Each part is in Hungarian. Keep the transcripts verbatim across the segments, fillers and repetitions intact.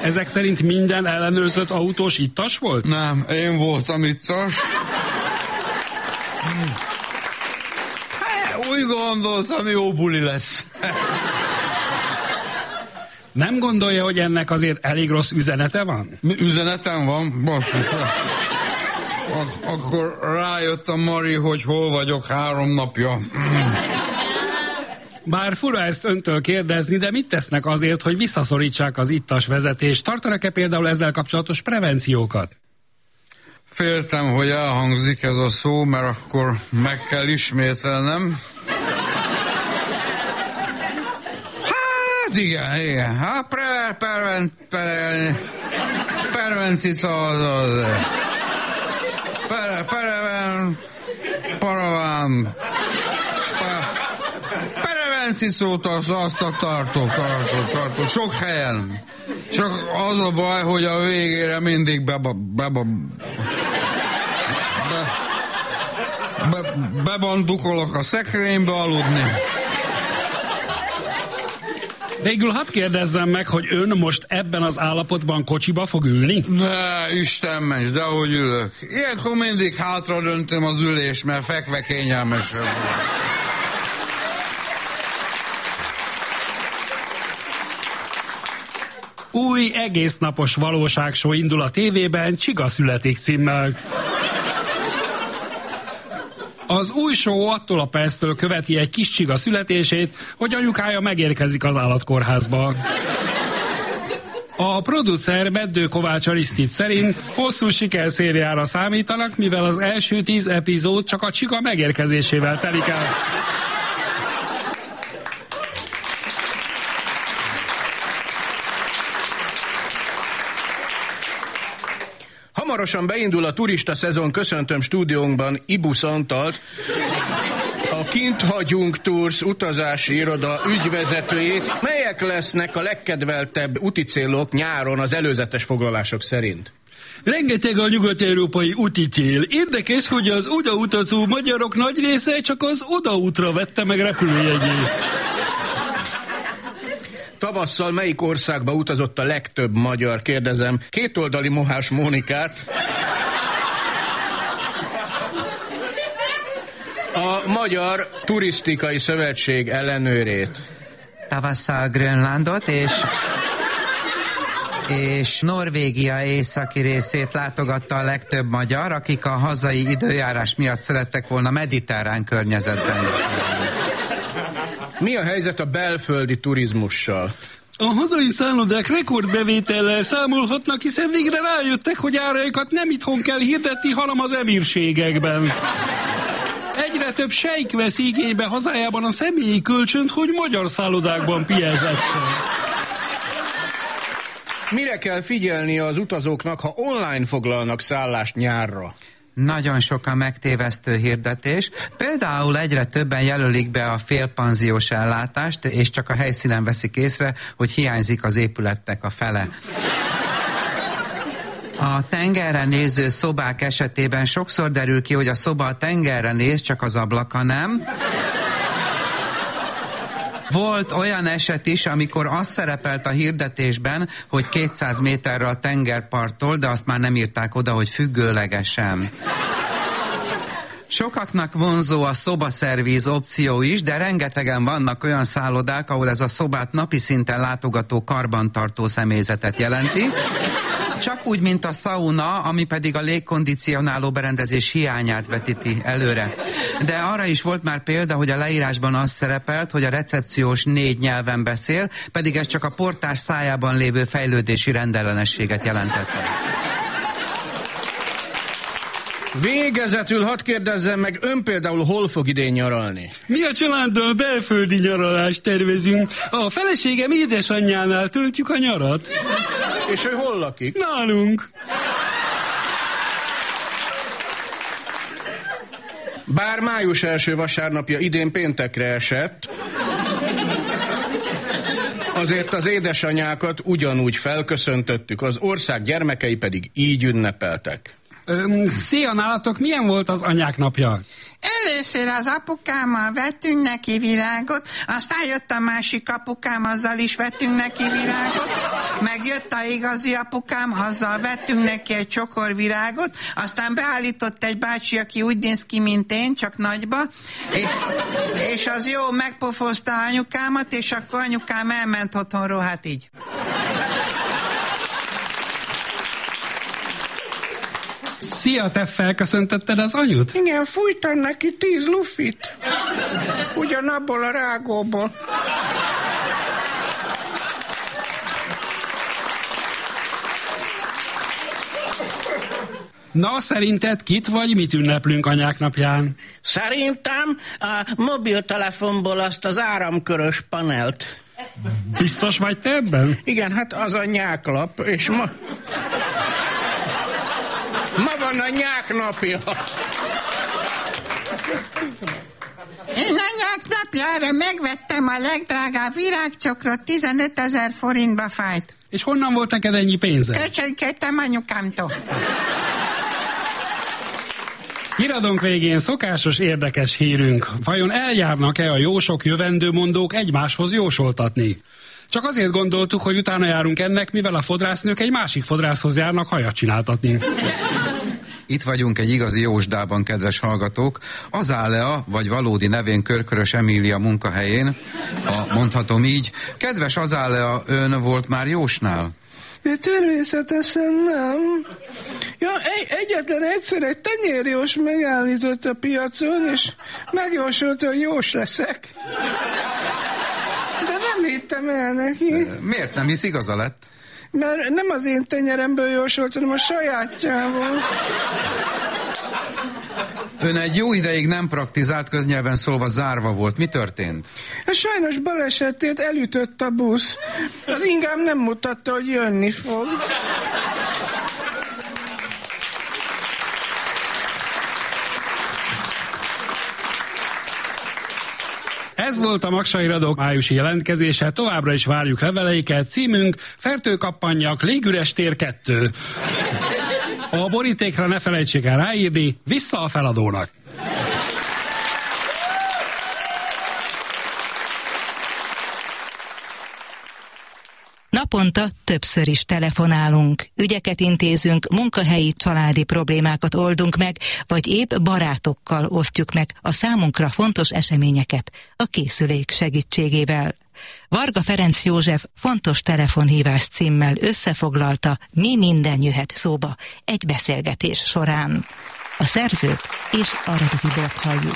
Ezek szerint minden ellenőrzött autós ittas volt? Nem, én voltam ittas. Hát, úgy gondoltam, jó buli lesz. Nem gondolja, hogy ennek azért elég rossz üzenete van? Mi üzenetem van? Basszus. Ak- akkor rájött a Mari, hogy hol vagyok három napja. Bár fura ezt öntől kérdezni, de mit tesznek azért, hogy visszaszorítsák az ittas vezetést? Tartanak-e például ezzel kapcsolatos prevenciókat? Féltem, hogy elhangzik ez a szó, mert akkor meg kell ismételnem. Hát igen, igen. Hát pre, perven, per, pervencica az az. Per, pereven, paraván. Perevencicót azt, azt tartok, tartok, tartok. Sok helyen. Csak az a baj, hogy a végére mindig beba, beba, be, be, bebandukolok a szekrénybe aludni. Végül hadd kérdezzem meg, hogy ön most ebben az állapotban kocsiba fog ülni? Ne, Isten ments, de hogy ülök. Ilyenkor mindig hátra döntöm az ülés, mert fekve kényelmesebb. Új egésznapos valóságshow indul a tévében Csiga születik címmel. Az új show attól a perctől követi egy kis csiga születését, hogy anyukája megérkezik az állatkórházba. A producer Beddő Kovács Arisztid szerint hosszú sikerszériára számítanak, mivel az első tíz epizód csak a csiga megérkezésével telik el. Hamarosan beindul a turista szezon, köszöntöm stúdiónkban Ibusz Antalt, a Kint hagyunk Tours utazási iroda ügyvezetőjét. Melyek lesznek a legkedveltebb úti célok nyáron az előzetes foglalások szerint? Rengeteg a nyugat-európai úti cél. Érdekes, hogy az odautazó magyarok nagy része csak az odaútra vette meg repülőjegyét. Tavasszal melyik országba utazott a legtöbb magyar, kérdezem, kétoldali Mohás Mónikát, a Magyar Turisztikai Szövetség ellenőrét. Tavasszal Grönlandot és, és Norvégia északi részét látogatta a legtöbb magyar, akik a hazai időjárás miatt szerettek volna mediterrán környezetben. Mi a helyzet a belföldi turizmussal? A hazai szállodák rekordbevétellel számolhatnak, hiszen végre rájöttek, hogy áraikat nem itthon kell hirdetni, hanem az emírségekben. Egyre több sejk vesz igénybe hazájában a személyi kölcsönt, hogy magyar szállodákban pihenhessen. Mire kell figyelni az utazóknak, ha online foglalnak szállást nyárra? Nagyon sok a megtévesztő hirdetés. Például egyre többen jelölik be a félpanziós ellátást, és csak a helyszínen veszik észre, hogy hiányzik az épületnek a fele. A tengerre néző szobák esetében sokszor derül ki, hogy a szoba a tengerre néz, csak az ablaka nem. Volt olyan eset is, amikor az szerepelt a hirdetésben, hogy kétszáz méterre a tengerparttól, de azt már nem írták oda, hogy függőlegesen. Sokaknak vonzó a szobaszervíz opció is, de rengetegen vannak olyan szállodák, ahol ez a szobát napi szinten látogató karbantartó személyzetet jelenti. Csak úgy, mint a szauna, ami pedig a légkondicionáló berendezés hiányát vetíti előre. De arra is volt már példa, hogy a leírásban az szerepelt, hogy a recepciós négy nyelven beszél, pedig ez csak a portás szájában lévő fejlődési rendellenességet jelentette. Végezetül hadd kérdezzem meg, ön például hol fog idén nyaralni? Mi a családdal belföldi nyaralást tervezünk. A feleségem édesanyjánál töltjük a nyarat. És ő hol lakik? Nálunk. Bár május első vasárnapja idén péntekre esett, azért az édesanyákat ugyanúgy felköszöntöttük, az ország gyermekei pedig így ünnepeltek. Szia, nálatok milyen volt az anyák napja? Először az apukámmal vettünk neki virágot, aztán jött a másik apukám, azzal is vettünk neki virágot, Megjött a igazi apukám, azzal vettünk neki egy csokor virágot, aztán beállított egy bácsi, aki úgy néz ki, mint én, csak nagyba, és, és az jó megpofozta anyukámat, és akkor anyukám elment otthonról, hát így. Szia, te felköszöntötted az anyut? Igen, fújtam neki tíz lufit. Ugyanabból a rágóból. Na, szerinted kit vagy mit ünneplünk anyák napján? Szerintem a mobiltelefonból azt az áramkörös panelt. Biztos vagy te ebben? Igen, hát az a nyáklap, és ma... Ma van a nyák napja. Én a nyák napjára megvettem a legdrágább virágcsokrot, tizenötezer forintba fájt. És honnan volt neked ennyi pénze? Köcsönködtem anyukámtól. Híradónk végén szokásos érdekes hírünk. Vajon eljárnak-e a jósok jövendőmondók egymáshoz jósoltatni? Csak azért gondoltuk, hogy utána járunk ennek, mivel a fodrásznők egy másik fodrászhoz járnak hajat csináltatni. Itt vagyunk egy igazi jósdában, kedves hallgatók. Azálea, vagy valódi nevén Körkörös Emília munkahelyén, ha mondhatom így. Kedves Azálea, ön volt már jósnál? Természetesen nem. Ja, egy, egyetlen egyszer egy tenyérjós megállított a piacon, és megjósolta, hogy jós leszek. De nem hittem el neki. Miért nem, hisz igaza lett? Mert nem az én tenyeremből jósolt, hanem a sajátjából. Ön egy jó ideig nem praktizált, köznyelven szólva zárva volt. Mi történt? Sajnos balesetét elütött a busz. Az ingám nem mutatta, hogy jönni fog. Ez volt a Maksa Híradók májusi jelentkezése, továbbra is várjuk leveleiket. Címünk Fertőkappanyak, Légüres tér kettő. A borítékra ne felejtsék el ráírni, vissza a feladónak. Naponta többször is telefonálunk, ügyeket intézünk, munkahelyi családi problémákat oldunk meg, vagy épp barátokkal osztjuk meg a számunkra fontos eseményeket a készülék segítségével. Varga Ferenc József fontos telefonhívás címmel összefoglalta, mi minden jöhet szóba egy beszélgetés során. A szerzőt és a Redoti Bort halljuk.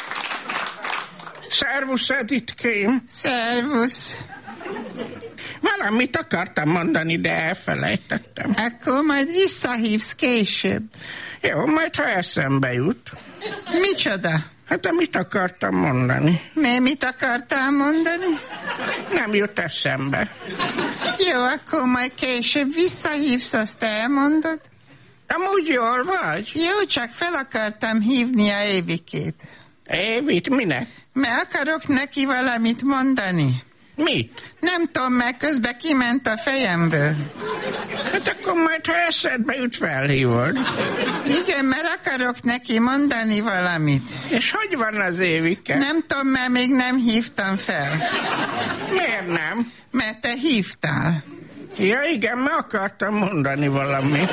Szervusz, Editkém! Szervusz! Valamit akartam mondani, de elfelejtettem. Akkor majd visszahívsz később. Jó, majd ha eszembe jut. Micsoda? Hát amit akartam mondani. Mi mit akartál mondani? Nem jut eszembe. Jó, akkor majd később visszahívsz, azt elmondod? Amúgy jól vagy? Jó, csak fel akartam hívni a Évikét. Évit, minek? Mert akarok neki valamit mondani. Mit? Nem tudom, mert közben kiment a fejemből. Hát akkor majd, ha eszedbe jut, felhívod. Igen, mert akarok neki mondani valamit. És hogy van az Évike? Nem tudom, mert még nem hívtam fel. Miért nem? Mert te hívtál. Ja igen, mert akartam mondani valamit.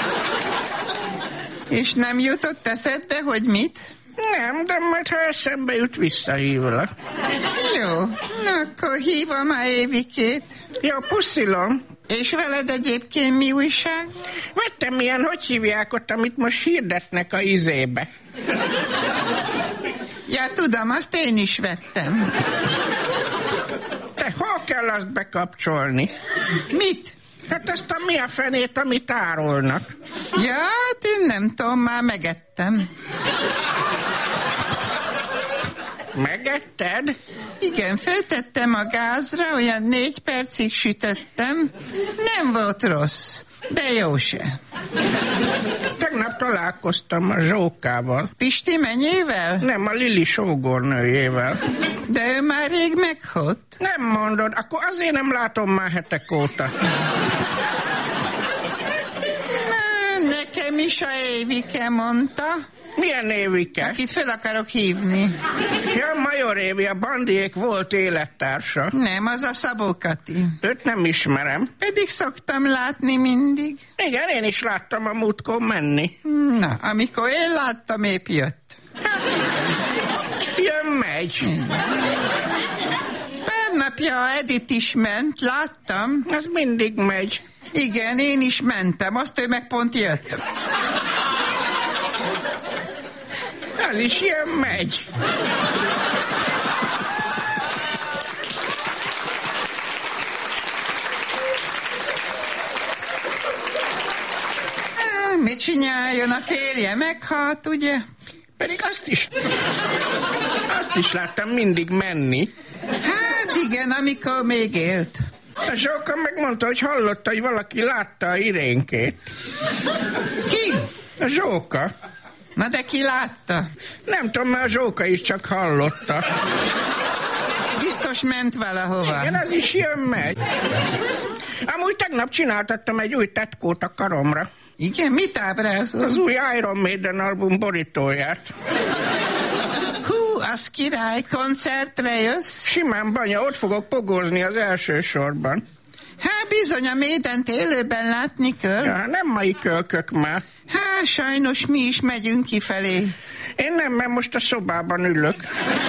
És nem jutott eszedbe, hogy mit? Nem, de majd ha eszembe jut, visszahívlak. Jó, na akkor hívom a Évikét. Jó, puszilom. És veled egyébként mi újság? Vettem ilyen, hogy hívják ott, amit most hirdetnek a izébe. Ja, tudom, azt én is vettem. Te hol kell azt bekapcsolni? Mit? Hát ezt a mi a fenét, amit árulnak. Ja, hát én nem tudom, már megettem. Megetted? Igen, feltettem a gázra, olyan négy percig sütöttem. Nem volt rossz, de jó se. Tegnap találkoztam a Zsókával. Pisti menyével? Nem, a Lili sógornőjével. De ő már rég meghalt. Nem mondod, akkor azért nem látom már hetek óta. Na, nekem is a Évike mondta. Milyen Évike? Akit fel akarok hívni. Ja, Major Évi, a Bandiék volt élettársa. Nem, az a Szabó Kati. Őt nem ismerem. Pedig szoktam látni mindig. Igen, én is láttam a múltkor menni. Na, amikor én láttam, épp jött. Jön, megy. Pár napja Edith is ment, láttam. Az mindig megy. Igen, én is mentem, azt ő meg pont jött. Az is jön, megy. Mit csináljon a férje? Meghalt, ugye? Pedig azt is... Azt is láttam mindig menni. Hát igen, amikor még élt. A Zsóka megmondta, hogy hallotta, hogy valaki látta a Irénkét. Ki? A Zsóka. Na de ki látta? Nem tudom, mert a Zsóka is csak hallotta. Biztos ment valahova. Igen, az is jön, megy. Amúgy tegnap csináltattam egy új tetkót a karomra. Igen, mit ábrázol? Az új Iron Maiden album borítóját. Hú, az király, koncertre jössz? Simán, Banya, ott fogok pogózni az első sorban. Hát bizony, a Maident élőben látni kell. Ja, nem mai kölkök már. Hát sajnos mi is megyünk kifelé. Én nem, mert most a szobában ülök.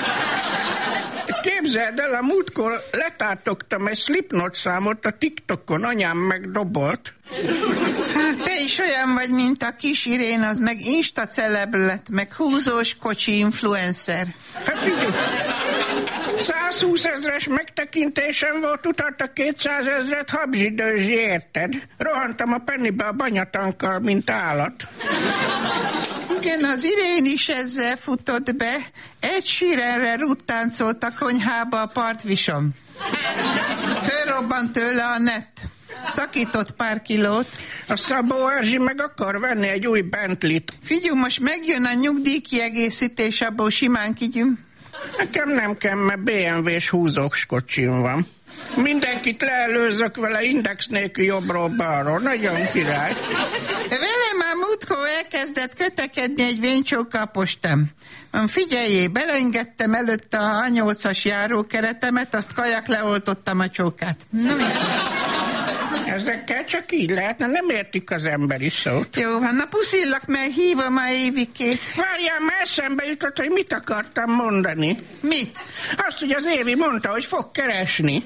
Képzeld el, a múltkor letátogtam egy Slipknot számot a TikTokon, anyám megdobolt. Hát te is olyan vagy, mint a kis Irén, az meg Insta celeb lett, meg húzós kocsi influencer. Hát figyelj, százhúsz ezres megtekintésem volt, utaltak kétszázezret habzsidőzsi, érted? Rohantam a pennibe a banyatankkal, mint állat. Igen, az Irén is ezzel futott be. Egy sírerre ruttáncolt a konyhába a partvisom. Fölrobbant tőle a net. Szakított pár kilót. A Szabó Erzsi meg akar venni egy új Bentley-t. Figyelj, most megjön a nyugdíjkiegészítés, abból simán kigyünk. Nekem nem kell, mert bé em vé-s húzós kocsim van. Mindenkit leelőzök vele index nélkül jobbról balról. Nagyon király. Velem már múltkor elkezdett kötekedni egy véncsóka a postám. Figyeljé, belengedtem előtte a há nyolcas járókeretemet, azt kajak leoltottam a csókát. Na, ezekkel csak így lehetne, nem értik az emberi szót. Jó, van, na puszillak, mert hívom a Évikét. Várjál, már eszembe jutott, hogy mit akartam mondani. Mit? Azt, hogy az Évi mondta, hogy fog keresni.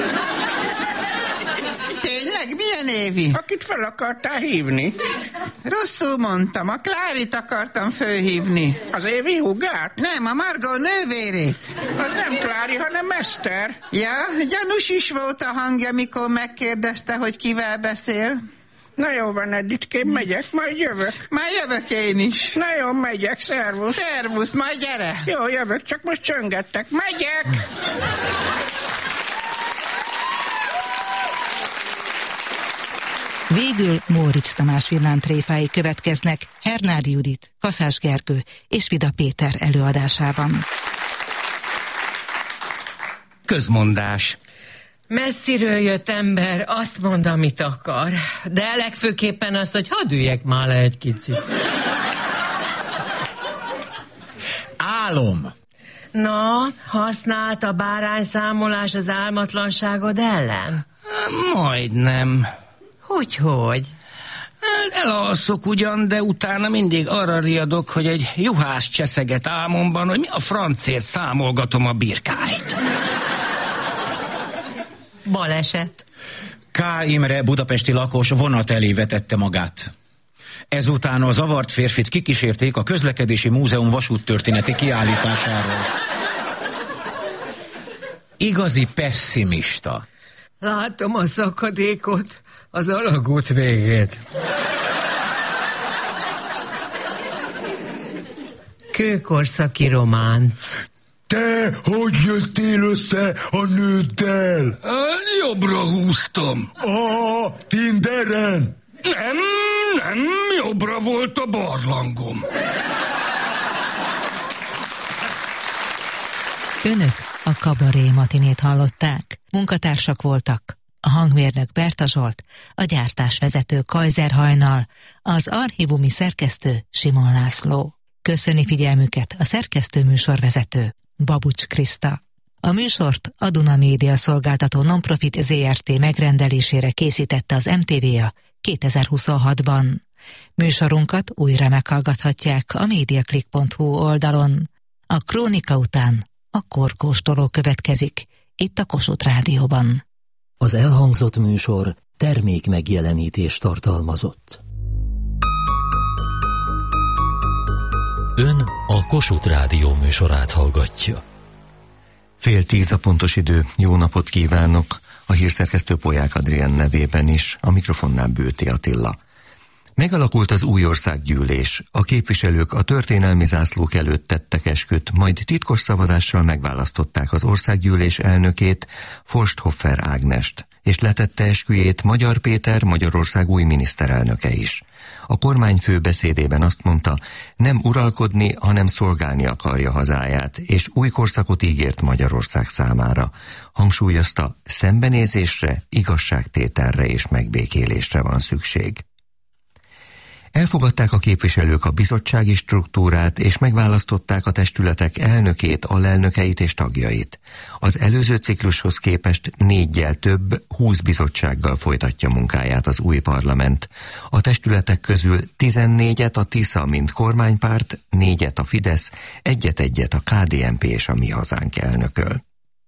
Tényleg? Milyen Évi? Akit fel akartál hívni. Rosszul mondtam, a Klárit akartam fölhívni. Az Évi húgát? Nem, a Margó nővérét. Az nem Klári, hanem Eszter. Ja, gyanús is volt a hangja, mikor megkérdezte, hogy kivel beszél. Na jó van, Editkém, megyek, majd jövök. Már jövök én is. Na jó, megyek, szervusz. Szervusz, majd gyere. Jó, jövök, csak most csöngettek. Megyek! Végül Móricz Tamás villámtréfái következnek Hernádi Judit, Kaszás Gergő és Vida Péter előadásában. Közmondás. Messziről jött ember azt mond, amit akar, de legfőképpen azt, hogy hadd üljek már le egy kicsit. Álom. Na, használt a bárányszámolás az álmatlanságod ellen? Majdnem. Hogyhogy? Elalszok ugyan, de utána mindig arra riadok, hogy egy juhász cseszeget álmomban, hogy mi a francért számolgatom a birkáit. Baleset. K. Imre, budapesti lakos vonat elé vetette magát. Ezután a zavart férfit kikísérték a Közlekedési Múzeum vasúttörténeti kiállításáról. Igazi pessimista. Látom a szakadékot az alagút végén. Kőkorszaki románc. Te hogy jöttél össze a nőddel? Jobbra húztam. A Tinderen? Nem, nem, jobbra volt a barlangom. Önök a Kabaré matinét hallották. Munkatársak voltak a hangmérnök Berta Zsolt, a gyártásvezető Kajzer Hajnal, az archívumi szerkesztő Simon László. Köszöni figyelmüket a szerkesztő műsorvezető, Babucs Kriszta. A műsort a Duna Média Szolgáltató Nonprofit zé er té megrendelésére készítette az em té vé á kétezer-huszonhatban. Műsorunkat újra meghallgathatják a mediaclick pont hu oldalon. A krónika után a korkóstoló következik, itt a Kossuth Rádióban. Az elhangzott műsor termék megjelenítést tartalmazott. Ön a Kossuth Rádió műsorát hallgatja. Fél tíz a pontos idő, jó napot kívánok! A hírszerkesztő Polyák Adrián nevében is, a mikrofonnál Bőti Attila. Megalakult az új országgyűlés. A képviselők a történelmi zászlók előtt tettek esküt, majd titkos szavazással megválasztották az országgyűlés elnökét, Forsthofer Ágnest, és letette esküjét Magyar Péter, Magyarország új miniszterelnöke is. A kormányfő beszédében azt mondta, nem uralkodni, hanem szolgálni akarja hazáját, és új korszakot ígért Magyarország számára. Hangsúlyozta, szembenézésre, igazságtételre és megbékélésre van szükség. Elfogadták a képviselők a bizottsági struktúrát, és megválasztották a testületek elnökét, alelnökeit és tagjait. Az előző ciklushoz képest néggyel több, húsz bizottsággal folytatja munkáját az új parlament. A testületek közül tizennégyet a Tisza, mint kormánypárt, négyet a Fidesz, egyet-egyet a ká dé en pé és a Mi Hazánk elnököl.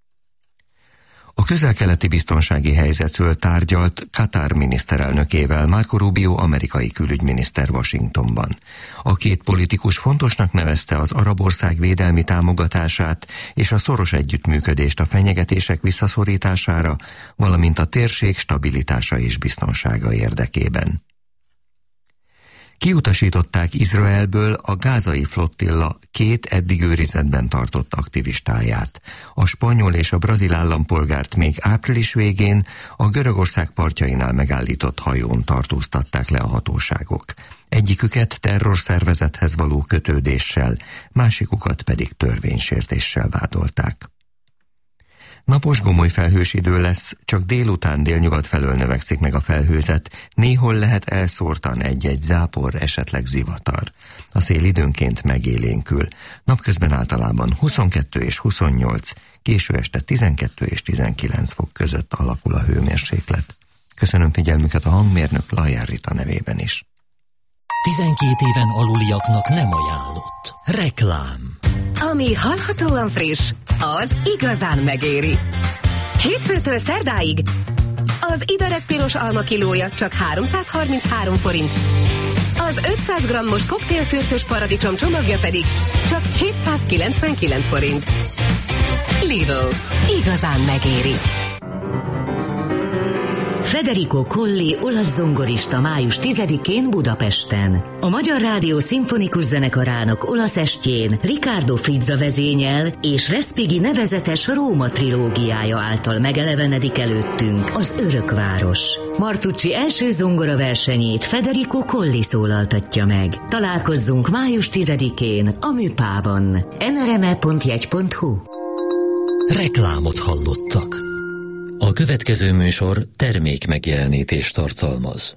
A közel-keleti biztonsági helyzetről tárgyalt Katar miniszterelnökével Marco Rubio amerikai külügyminiszter Washingtonban. A két politikus fontosnak nevezte az arab ország védelmi támogatását és a szoros együttműködést a fenyegetések visszaszorítására, valamint a térség stabilitása és biztonsága érdekében. Kiutasították Izraelből a gázai flottilla két eddig őrizetben tartott aktivistáját. A spanyol és a brazil állampolgárt még április végén a Görögország partjainál megállított hajón tartóztatták le a hatóságok. Egyiküket terrorszervezethez való kötődéssel, másikukat pedig törvénysértéssel vádolták. Napos gomoly felhős idő lesz, csak délután délnyugat felől növekszik meg a felhőzet, néhol lehet elszórtan egy-egy zápor, esetleg zivatar. A szél időnként megélénkül. Napközben általában huszonkettő és huszonnyolc, késő este tizenkettő és tizenkilenc fok között alakul a hőmérséklet. Köszönöm figyelmüket a hangmérnök Lajár Rita nevében is. tizenkét éven aluliaknak nem ajánlott. Reklám. Ami hallhatóan friss, az igazán megéri. Hétfőtől szerdáig az Iberek piros alma kilója csak háromszázharminchárom forint. Az ötszáz grammos koktélfürtös paradicsom csomagja pedig csak hétszázkilencvenkilenc forint. Lidl. Igazán megéri. Federico Colli olasz zongorista május tizedikén Budapesten. A Magyar Rádió Szimfonikus Zenekarának olasz estjén Riccardo Frizza vezényel és Respighi nevezetes Róma trilógiája által megelevenedik előttünk az Örökváros. Martucci első zongora versenyét Federico Colli szólaltatja meg. Találkozzunk május tizedikén a Műpában. em er em e pont jegy pont hu. Reklámot hallottak. A következő műsor termék megjelenítést tartalmaz.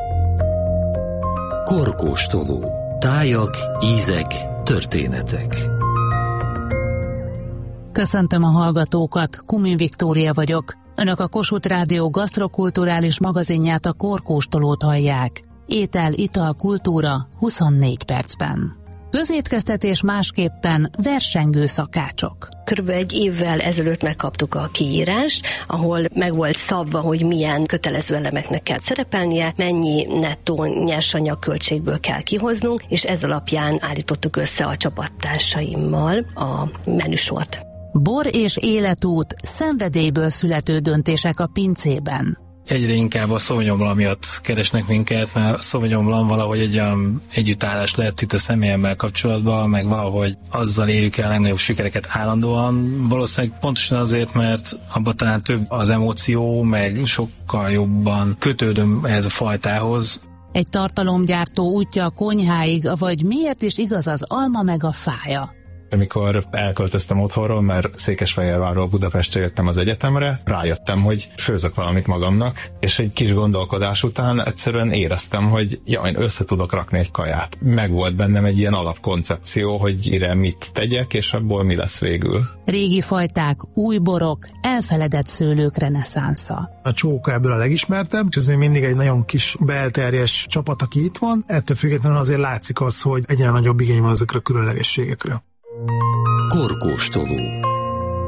Korkóstoló. Tájak, ízek, történetek. Köszöntöm a hallgatókat, Kumin Viktória vagyok. Önök a Kossuth Rádió gasztrokulturális magazinját, a Korkóstolót hallják. Étel, ital, kultúra huszonnégy percben. Közétkeztetés másképpen versengő szakácsok. Körülbelül egy évvel ezelőtt megkaptuk a kiírást, ahol meg volt szabva, hogy milyen kötelező elemeknek kell szerepelnie, mennyi nettó nyersanyag költségből kell kihoznunk, és ez alapján állítottuk össze a csapattársaimmal a menüsort. Bor és életút, szenvedélyből születő döntések a pincében. Egyre inkább a Sauvignon miatt keresnek minket, mert a Sauvignon valahogy egy olyan együttállás lett itt a személyemmel kapcsolatban, meg valahogy azzal érjük el a legnagyobb sikereket állandóan. Valószínűleg pontosan azért, mert abban talán több az emóció, meg sokkal jobban kötődöm ehhez a fajtához. Egy tartalomgyártó útja a konyháig, vagy miért is igaz az alma meg a fája? Amikor elköltöztem otthonról, mert Székesfehérvárról Budapestre jöttem az egyetemre, rájöttem, hogy főzök valamit magamnak, és egy kis gondolkodás után egyszerűen éreztem, hogy ja, én össze tudok rakni egy kaját. Meg volt bennem egy ilyen alapkoncepció, hogy ire mit tegyek, és abból mi lesz végül. Régi fajták, új borok, elfeledett szőlők reneszánsza. A csóka ebből a legismertebb, és ez még mindig egy nagyon kis belterjes csapat, aki itt van. Ettől függetlenül azért látszik az, hogy egyre nagyobb igény van ezekre a különlegességekre. Korkóstoló.